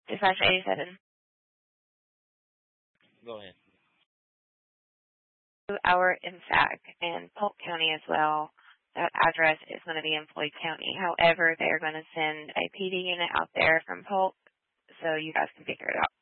/87. Go ahead. Our MSAC in Polk County as well. That address is going to be in Floyd County. However, they're going to send a PD unit out there from Polk so you guys can figure it out.